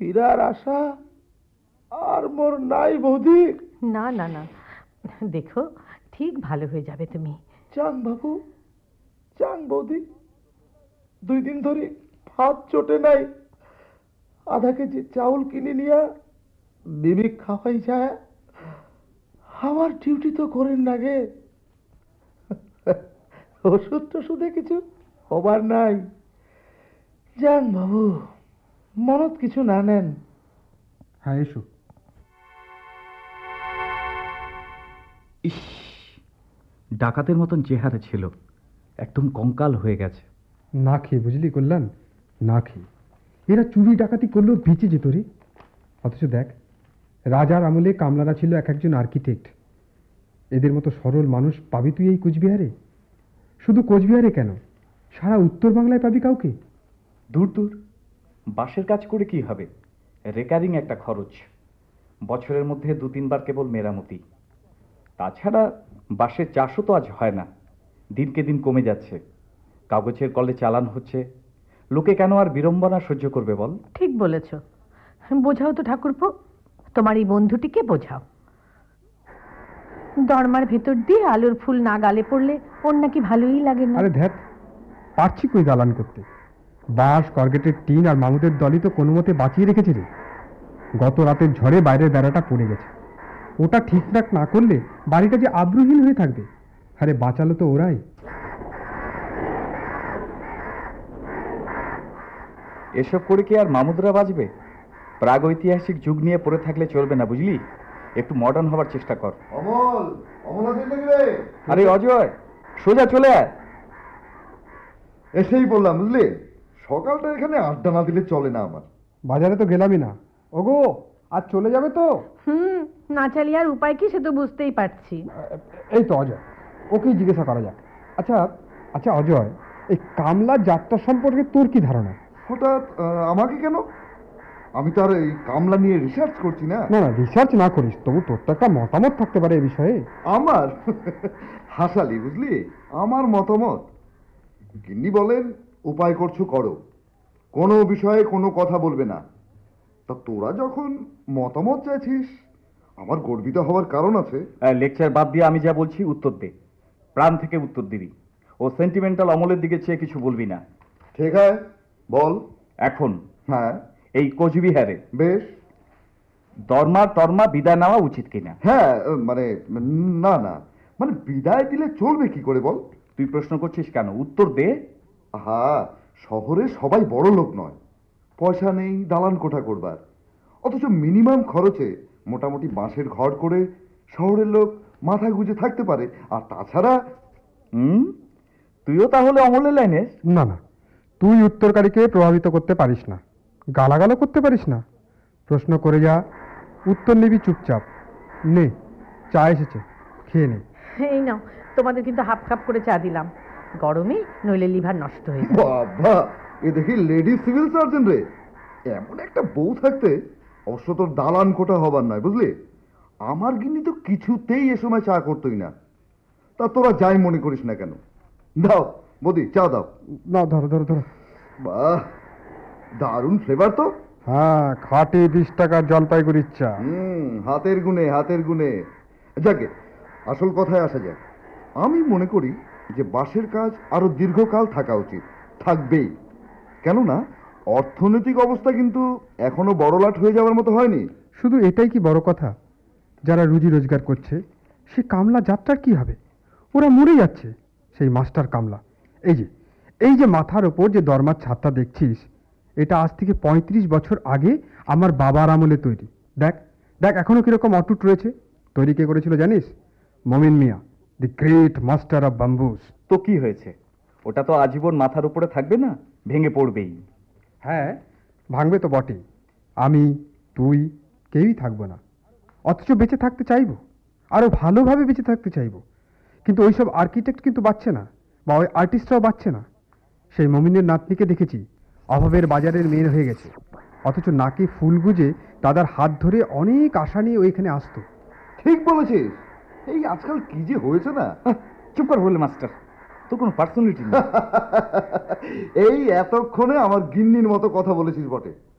ফিরার আশা আর মোর নাই বৌদি। না না না, দেখো ঠিক ভালো হয়ে যাবে তুমি। চাং বাবু, চাং বৌদি, 2 দিন ধরে ভাত চটে নাই। আধা কেজি চাউল কিনে নিয়া বিবি খাওয়াই যায়। আমার ডিউটি তো করেন না গে। ওষুধ টষুধে কিছু হবার নাই। যান বাবু, মনত কিছু না নেন। হ্যাঁ এসো। ইস, ডাকাতের মতন চেহারা ছিল, একদম কঙ্কাল হয়ে গেছে। না খেয়ে বুঝলি কল্যাণ, না খেয়ে। এরা চুরি ডাকাতি করলেও বেঁচে যেত রে। অথচ দেখ, রাজার আমলে কামলারা ছিল এক একজন আর্কিটেক্ট। এদের মতো সরল মানুষ পাবি তুই এই কোচবিহারে? শুধু কোচবিহারে কেন, সারা উত্তর বাংলায় পাবি কাউকে? দূর দূর, বাঁশের কাজ করে কি হবে? রেকারিং একটা খরচ, বছরের মধ্যে 2-3 বার কেবল মেরামতি। তাছাড়া বাঁশের চাষও তো আজ হয় না, দিনকে দিন কমে যাচ্ছে। কাগজের কলে চালান হচ্ছে, লোকে কেন আর বিড়ম্বনা সহ্য করবে বল? ঠিক বলেছ, বোঝাও তো ঠাকুরপো, তোমার এই বন্ধুটিকে বোঝাও। দরমার ভেতর দিয়ে আলুর ফুল না গালে পড়লে ওর নাকি ভালোই লাগে না। আরে ধ্যাত, পারছি কই দালান করতে? বাঁশ, করগেটের টিন আর মামুদের দলই তো কোনো মতে বাঁচিয়ে রেখেছে রে। গত রাতের ঝড়ে বাইরের বেড়াটা পড়ে গেছে, ওটা ঠিকঠাক না করলে বাড়িটা যে আব্রুহীন হয়ে থাকবে। আরে বাঁচালো তো ওরাই। এসব করে কি আর মামুদরা বাঁচবে? প্রাগৈতিহাসিক যুগ নিয়ে পড়ে থাকলে চলবে না, বুঝলি? একটু মডার্ন হবার চেষ্টা কর। অমল, অমল আছেন নাকি রে? আরে অজয়, সোজা চলে আয়। এসেই বললাম বুঝলি, সকালটা এখানে আড্ডা না দিলে চলে না আমার। বাজারে তো গেলামই না। ওগো, আজ চলে যাবে তো? না চালিয়ে আর উপায় কি সে তো বুঝতেই পারছি। এই তো অজয়, ওকেই জিজ্ঞাসা করা যাক। আচ্ছা আচ্ছা অজয়, এই কামলা যাত্রা সম্পর্কে তোর কি ধারণা? হঠাৎ আমাকে কেন? আমি তো আর এই কামলা নিয়ে রিসার্চ করছি না। না না, রিসার্চ না করিস, তবু তোর তো একটা মতামত থাকতে পারে এই বিষয়ে। আমার হাসালি বুঝলি, আমার মতামত? গিন্নি বলেন উপায় করছো করো, কোনো বিষয়ে কোনো কথা বলবে না। তা তোরা যখন মতামত চাইছিস, আমার গর্বিত হওয়ার কারণ আছে। লেকচার বাদ দিয়ে আমি যা বলছি উত্তর দে, প্রাণ থেকে উত্তর দিবি। ও সেন্টিমেন্টাল অমলের দিকে চেয়ে কিছু বলবি না। ঠিক আছে, বল। এখন হ্যাঁ, এই কোচবিহারে বেশ। দরমা টরমা বিদায় নেওয়া উচিত কিনা? হ্যাঁ, মানে না না, মানে বিদায় দিলে চলবে কি করে বল? তুই প্রশ্ন করছিস কেন? উত্তর দে। হ্যাঁ, শহরে সবাই বড় লোক নয়, পয়সা নেই দালান কোঠা করবার। অথচ মিনিমাম খরচে মোটামুটি বাঁশের ঘর করে শহরের লোক মাথা গুঁজে থাকতে পারে। আর তাছাড়া তুইও তাহলে অমলের লাইনে? না না, তুই উত্তরকারীকে প্রভাবিত করতে পারিস না, গালাগালও করতে পারিস না। প্রশ্ন করে যা, উত্তর নিবি চুপচাপ। নে, চা এসেছে, খেয়ে নে। এই নাও, তোমাদের কিন্তু হাফ কাপ করে চা দিলাম, গরমে নইলে লিভার নষ্ট হয়ে যাবে। বাবা, এ দেখি লেডি সিভিল সার্জন রে। এমন একটা বউ থাকতে অবশ্য তোর দালান কোঠা হবার নয় বুঝলি। আমার গিন্নি তো কিছুতেই এ সময় চা করতোই না। তা তোরা যাই মনে করিস না কেন, দাও বৌদি চা দাও। না, ধরো ধরো ধরো। বাহ, দারুণ ফ্লেভার তো। হ্যাঁ, খাঁটি 20 টাকার জলপাইগুড়ির চা। হাতের গুণে, হাতের গুণে। যাকে আসল কথায় আসা যাক, আমি মনে করি যে বাঁশের কাজ আরো দীর্ঘকাল থাকা উচিত, থাকবেই। কেননা অর্থনৈতিক অবস্থা কিন্তু এখনো বড়লাট হয়ে যাওয়ার মতো হয়নি। শুধু এটাই কি বড় কথা? যারা রুজি রোজগার করছে, সে কামলা যাত্রার কি হবে? ওরা মরে যাচ্ছে, সেই মাস্টার কামলা। এই যে মাথার ওপর যে দরমার ছাদটা দেখছিস, এটা আজ থেকে 35 বছর আগে আমার বাবার আমলে তৈরি। দেখ দেখ এখনো কিরকম অটুট রয়েছে। তৈরি কে করেছিল জানিস? মমিন মিয়া, দি গ্রেট মাস্টার অফ বাম্বুস। তো কি হয়েছে? ওটা তো আজীবন মাথার উপরে থাকবে না, ভেঙে পড়বেই। হ্যাঁ, ভাঙবে তো বটেই। আমি, তুই, কেউই থাকবো না। অথচ বেঁচে থাকতে চাইবো, আরো ভালোভাবে বেঁচে থাকতে চাইবো। কিন্তু ওইসব আর্কিটেক্ট কিন্তু বাঁচছে না, বা ওই আর্টিস্টরাও বাঁচছে না। সেই মমিনের নাতনিকে দেখেছি, অভাবের বাজারের মেয়ে হয়ে গেছে, অথচ নাকে ফুল গুজে দাদার হাত ধরে অনেক আশা নিয়ে ওইখানে আসতো। ঠিক বলেছিস। এই আজকাল কি যে হয়েছে না। চুপ কর বলে মাস্টার, তোর কোনো পার্সোনালিটি নেই। এই এতক্ষণে আমার গিন্নির মতো কথা বলেছিস বটে।